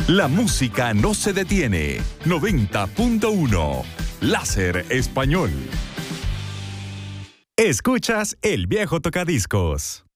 La música no se detiene. 90.1. Láser Español. Escuchas El Viejo Tocadiscos.